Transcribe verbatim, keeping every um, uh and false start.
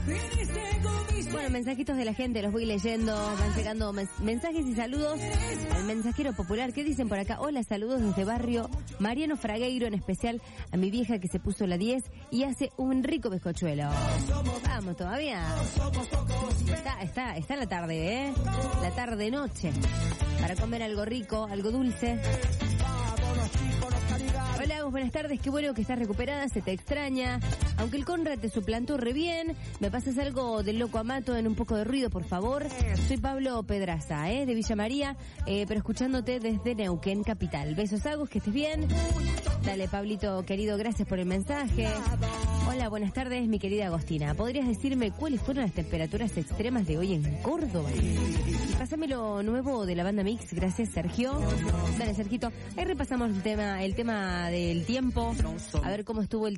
Bueno, mensajitos de la gente, los voy leyendo, van llegando mes- mensajes y saludos al mensajero popular. ¿Qué dicen por acá? Hola, saludos desde barrio Mariano Fragueiro, en especial a mi vieja que se puso la diez y hace un rico bizcochuelo. Vamos, todavía. Está, está, está la tarde, ¿eh? La tarde-noche. Para comer algo rico, algo dulce. Hola, buenas tardes, qué bueno que estás recuperada, se te extraña. Aunque el Conrad te suplantó re bien, me pasas algo del Loco Amato en un poco de ruido, por favor. Soy Pablo Pedraza, ¿eh? de Villa María, eh, pero escuchándote desde Neuquén, capital. Besos, Agus, que estés bien. Dale, Pablito, querido, gracias por el mensaje. Hola, buenas tardes, mi querida Agostina. ¿Podrías decirme cuáles fueron las temperaturas extremas de hoy en Córdoba? Y pásame lo nuevo de la banda Mix, gracias, Sergio. Dale, Sergito, ahí repasamos el tema, el tema del tiempo, a ver cómo estuvo el